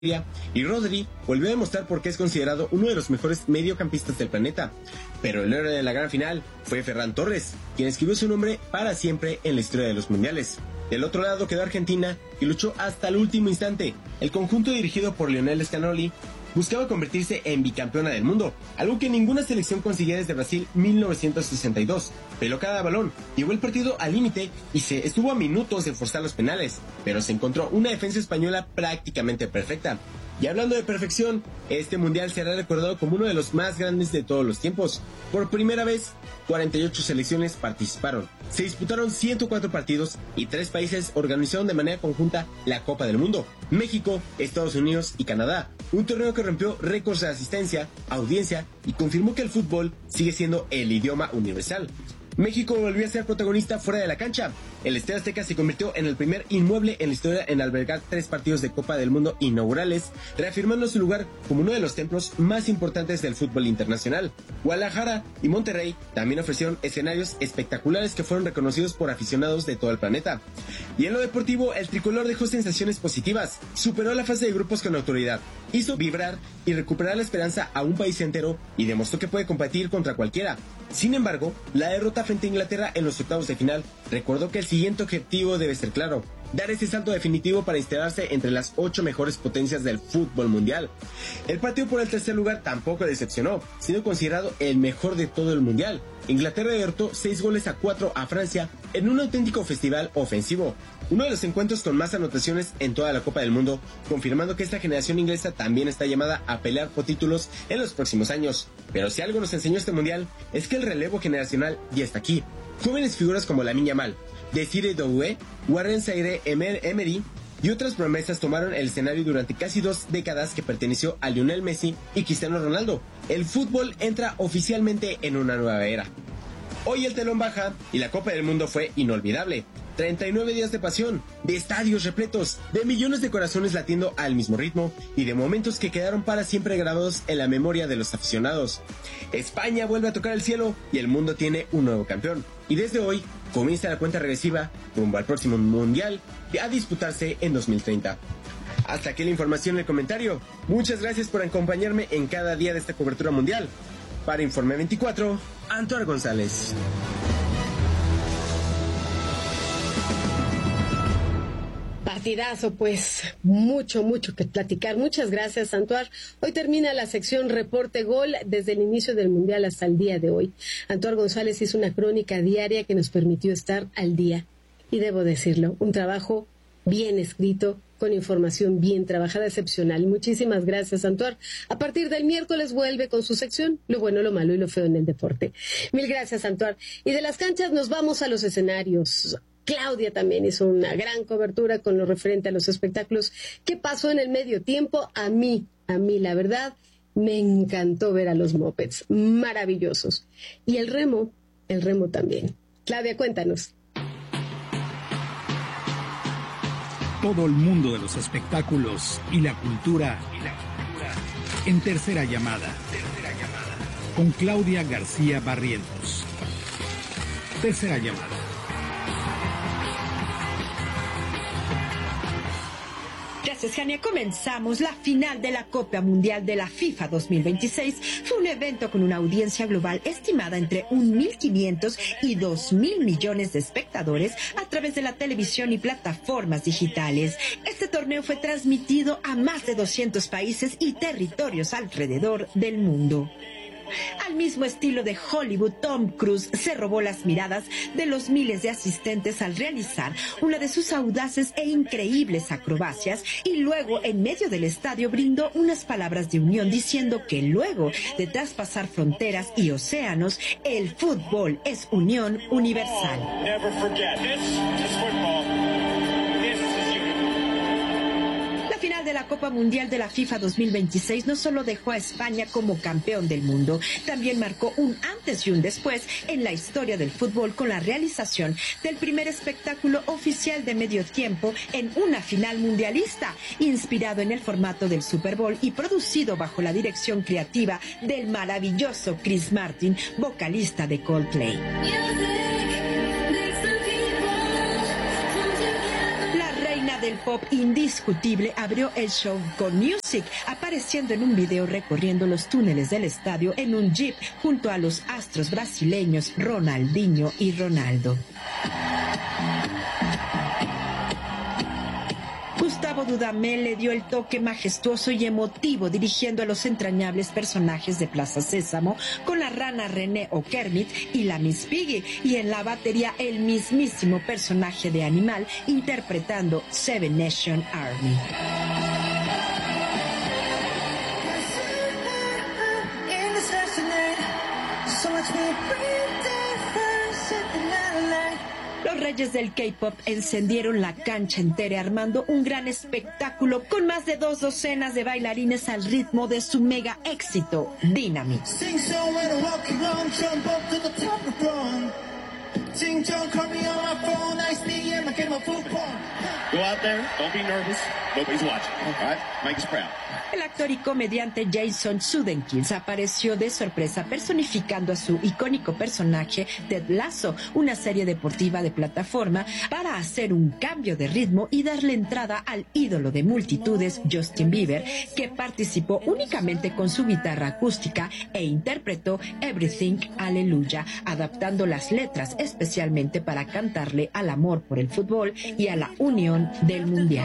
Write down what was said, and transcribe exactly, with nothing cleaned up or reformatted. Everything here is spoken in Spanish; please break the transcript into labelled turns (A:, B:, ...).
A: y Rodri volvió a demostrar por qué es considerado uno de los mejores mediocampistas del planeta. Pero el héroe de la gran final fue Ferran Torres, quien escribió su nombre para siempre en la historia de los mundiales. Del otro lado quedó Argentina, que luchó hasta el último instante. El conjunto dirigido por Lionel Scaloni buscaba convertirse en bicampeona del mundo, algo que ninguna selección conseguía desde Brasil mil novecientos sesenta y dos. Peló cada balón, llevó el partido al límite y se estuvo a minutos de forzar los penales, pero se encontró una defensa española prácticamente perfecta. Y hablando de perfección, este mundial será recordado como uno de los más grandes de todos los tiempos. Por primera vez, cuarenta y ocho selecciones participaron. Se disputaron ciento cuatro partidos y tres países organizaron de manera conjunta la Copa del Mundo: México, Estados Unidos y Canadá. Un torneo que rompió récords de asistencia, audiencia y confirmó que el fútbol sigue siendo el idioma universal. México volvió a ser protagonista fuera de la cancha. El Estadio Azteca se convirtió en el primer inmueble en la historia en albergar tres partidos de Copa del Mundo inaugurales, reafirmando su lugar como uno de los templos más importantes del fútbol internacional. Guadalajara y Monterrey también ofrecieron escenarios espectaculares que fueron reconocidos por aficionados de todo el planeta. Y en lo deportivo, el tricolor dejó sensaciones positivas, superó la fase de grupos con autoridad, hizo vibrar y recuperar la esperanza a un país entero y demostró que puede competir contra cualquiera. Sin embargo, la derrota frente a Inglaterra en los octavos de final recordó que el siguiente objetivo debe ser claro: dar ese salto definitivo para instalarse entre las ocho mejores potencias del fútbol mundial. El partido por el tercer lugar tampoco decepcionó, siendo considerado el mejor de todo el mundial. Inglaterra derrotó seis goles a cuatro a Francia en un auténtico festival ofensivo, uno de los encuentros con más anotaciones en toda la Copa del Mundo, confirmando que esta generación inglesa también está llamada a pelear por títulos en los próximos años. Pero si algo nos enseñó este mundial es que el relevo generacional ya está aquí. Jóvenes figuras como Lamine Yamal, Desiree Doué, Warren Zaïre-Emery y otras promesas tomaron el escenario durante casi dos décadas que perteneció a Lionel Messi y Cristiano Ronaldo. El fútbol entra oficialmente en una nueva era. Hoy el telón baja y la Copa del Mundo fue inolvidable. treinta y nueve días de pasión, de estadios repletos, de millones de corazones latiendo al mismo ritmo y de momentos que quedaron para siempre grabados en la memoria de los aficionados. España vuelve a tocar el cielo y el mundo tiene un nuevo campeón. Y desde hoy comienza la cuenta regresiva rumbo al próximo mundial a disputarse en dos mil treinta. Hasta aquí la información en el comentario. Muchas gracias por acompañarme en cada día de esta cobertura mundial. Para Informe veinticuatro, Antoine González.
B: Partidazo, pues, mucho, mucho que platicar. Muchas gracias, Antoine. Hoy termina la sección Reporte Gol desde el inicio del Mundial hasta el día de hoy. Antoine González hizo una crónica diaria que nos permitió estar al día. Y debo decirlo, un trabajo bien escrito, con información bien trabajada, excepcional. Muchísimas gracias, Antoine. A partir del miércoles vuelve con su sección Lo bueno, lo malo y lo feo en el deporte. Mil gracias, Antoine. Y de las canchas nos vamos a los escenarios. Claudia también hizo una gran cobertura con lo referente a los espectáculos. ¿Qué pasó en el medio tiempo? A mí, a mí, la verdad, me encantó ver a los mopeds. Maravillosos. Y el remo, el remo también. Claudia, cuéntanos.
C: Todo el mundo de los espectáculos y la cultura, y la cultura en Tercera Llamada. Tercera Llamada. Con Claudia García Barrientos. Tercera Llamada.
D: Gracias, Jania. Comenzamos la final de la Copa Mundial de la FIFA dos mil veintiséis. Fue un evento con una audiencia global estimada entre mil quinientos y dos mil millones de espectadores a través de la televisión y plataformas digitales. Este torneo fue transmitido a más de doscientos países y territorios alrededor del mundo. Al mismo estilo de Hollywood, Tom Cruise se robó las miradas de los miles de asistentes al realizar una de sus audaces e increíbles acrobacias y luego en medio del estadio brindó unas palabras de unión diciendo que luego de traspasar fronteras y océanos, el fútbol es unión universal. Never forget, this is football. Final de la Copa Mundial de la FIFA dos mil veintiséis no solo dejó a España como campeón del mundo, también marcó un antes y un después en la historia del fútbol con la realización del primer espectáculo oficial de medio tiempo en una final mundialista, inspirado en el formato del Super Bowl y producido bajo la dirección creativa del maravilloso Chris Martin, vocalista de Coldplay. Del pop indiscutible abrió el show con Music, apareciendo en un video recorriendo los túneles del estadio en un jeep junto a los astros brasileños Ronaldinho y Ronaldo. Gustavo Dudamel le dio el toque majestuoso y emotivo dirigiendo a los entrañables personajes de Plaza Sésamo con la rana René o Kermit y la Miss Piggy, y en la batería el mismísimo personaje de Animal interpretando Seven Nation Army. Los reyes del K-pop encendieron la cancha entera armando un gran espectáculo con más de dos docenas de bailarines al ritmo de su mega éxito, Dynamite.
E: Go out there, don't be nervous, nobody's watching, all right? Make us proud.
D: El actor y comediante Jason Sudeikis apareció de sorpresa personificando a su icónico personaje Ted Lasso, una serie deportiva de plataforma, para hacer un cambio de ritmo y darle entrada al ídolo de multitudes Justin Bieber, que participó únicamente con su guitarra acústica e interpretó Everything Hallelujah, adaptando las letras especialmente para cantarle al amor por el fútbol y a la unión del mundial.